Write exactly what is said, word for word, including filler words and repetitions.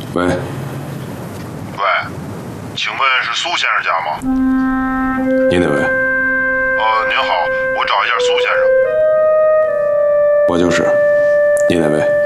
喂， 喂，请问是苏先生家吗？ 您哪位？ 呃，您好，我找一下苏先生。 我就是，您哪位？